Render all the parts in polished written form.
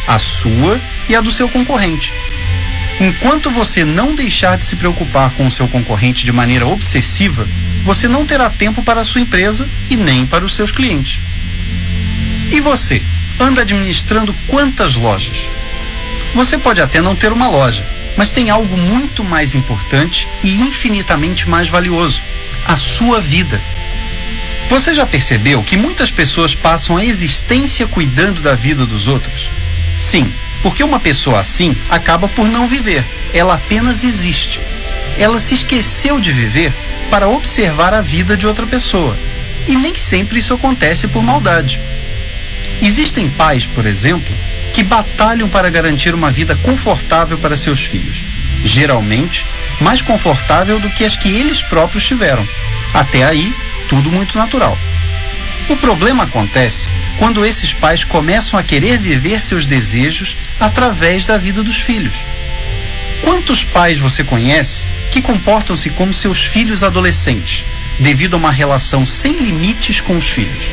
a sua e a do seu concorrente. Enquanto você não deixar de se preocupar com o seu concorrente de maneira obsessiva, você não terá tempo para a sua empresa e nem para os seus clientes. E você, anda administrando quantas lojas? Você pode até não ter uma loja, mas tem algo muito mais importante e infinitamente mais valioso: a sua vida. Você já percebeu que muitas pessoas passam a existência cuidando da vida dos outros? Sim, porque uma pessoa assim acaba por não viver. Ela apenas existe. Ela se esqueceu de viver para observar a vida de outra pessoa. E nem sempre isso acontece por maldade. Existem pais, por exemplo, que batalham para garantir uma vida confortável para seus filhos. Geralmente, mais confortável do que as que eles próprios tiveram. Até aí, tudo muito natural. O problema acontece quando esses pais começam a querer viver seus desejos através da vida dos filhos. Quantos pais você conhece que comportam-se como seus filhos adolescentes, devido a uma relação sem limites com os filhos?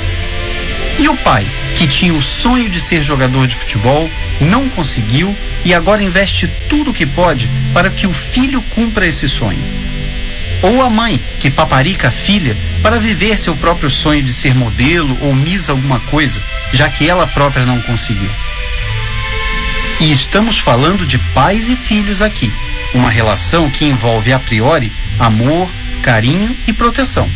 E o pai, que tinha o sonho de ser jogador de futebol, não conseguiu e agora investe tudo o que pode para que o filho cumpra esse sonho? Ou a mãe, que paparica a filha para viver seu próprio sonho de ser modelo ou miss alguma coisa, já que ela própria não conseguiu? E estamos falando de pais e filhos aqui, uma relação que envolve a priori amor, carinho e proteção.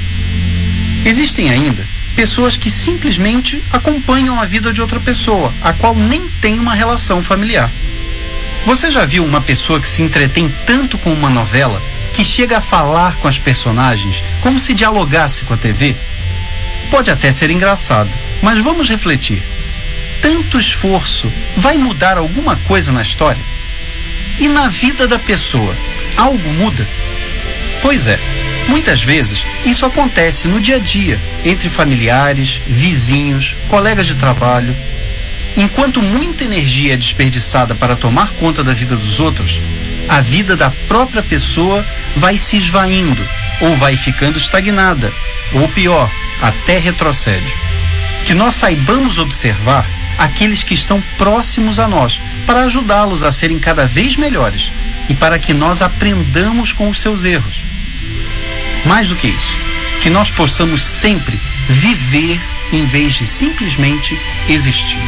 Existem ainda pessoas que simplesmente acompanham a vida de outra pessoa, a qual nem tem uma relação familiar. Você já viu uma pessoa que se entretém tanto com uma novela que chega a falar com as personagens como se dialogasse com a TV? Pode até ser engraçado, mas vamos refletir. Tanto esforço vai mudar alguma coisa na história? E na vida da pessoa, algo muda? Pois é, muitas vezes isso acontece no dia a dia, entre familiares, vizinhos, colegas de trabalho. Enquanto muita energia é desperdiçada para tomar conta da vida dos outros, a vida da própria pessoa vai se esvaindo, ou vai ficando estagnada, ou pior, até retrocede. Que nós saibamos observar aqueles que estão próximos a nós, para ajudá-los a serem cada vez melhores, e para que nós aprendamos com os seus erros. Mais do que isso, que nós possamos sempre viver em vez de simplesmente existir.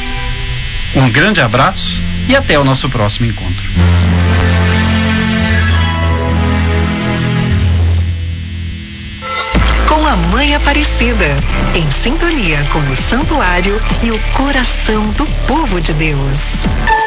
Um grande abraço e até o nosso próximo encontro. Com a Mãe Aparecida, em sintonia com o santuário e o coração do povo de Deus.